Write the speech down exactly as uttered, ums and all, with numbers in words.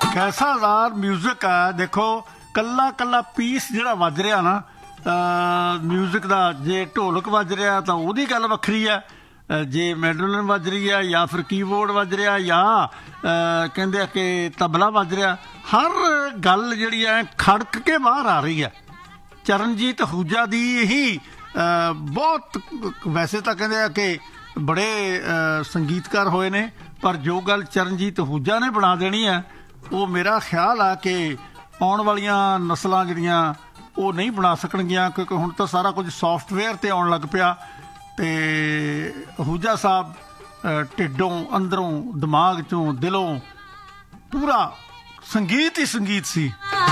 कैसादार music है। देखो कला कला पीस जिहड़ा वज रहा ना म्यूजिक का, जे ढोलक वज रहा तो वही गल वक्री है, जे मैंडोलिन वज रही है या फिर कीबोर्ड वज रहा या कहते कि तबला वज रहा, हर गल जिहड़ी है खड़क के बाहर आ रही है। चरणजीत आहूजा दी ही बहुत, वैसे तो कहते कि बड़े संगीतकार होए ने, पर जो गल चरणजीत आहूजा ने बना देनी है वो मेरा ख्याल आ कि आने वालियां नस्लां जिहड़ियां वो नहीं बना सकणगियां, क्योंकि हुण तो सारा कुछ सॉफ्टवेयर ते आउण लग पिया। ते आहूजा साहब ढिडों अंदरों दिमाग चों दिलों पूरा संगीत ही संगीत सी।